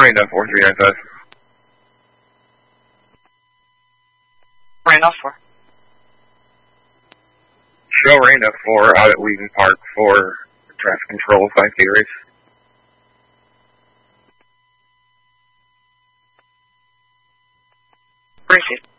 Miranda 4395. Randolph 4. Show Miranda 4 out at Wheaton Park for traffic control 5K race. Received.